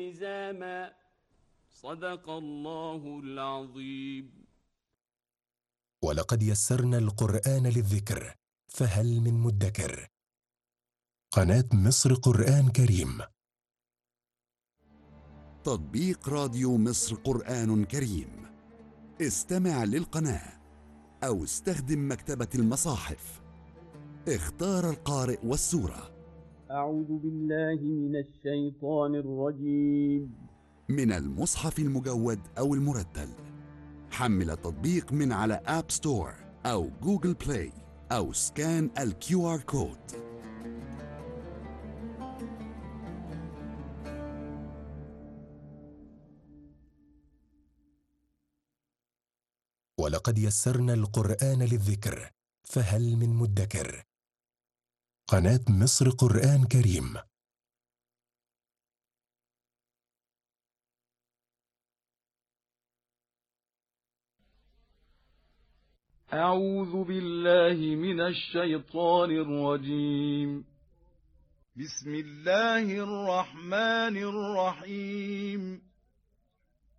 لزاما. صدق الله العظيم. ولقد يسرنا القرآن للذكر فهل من مدكر. قناة مصر قرآن كريم. تطبيق راديو مصر قرآن كريم. استمع للقناة أو استخدم مكتبة المصاحف. اختار القارئ والسورة. أعوذ بالله من الشيطان الرجيم. من المصحف المجود أو المرتل. حمل التطبيق من على آب ستور أو جوجل بلاي أو سكان QR كود. ولقد يسرنا القرآن للذكر فهل من مدكر. قناة مصر قرآن كريم. أعوذ بالله من الشيطان الرجيم. بسم الله الرحمن الرحيم.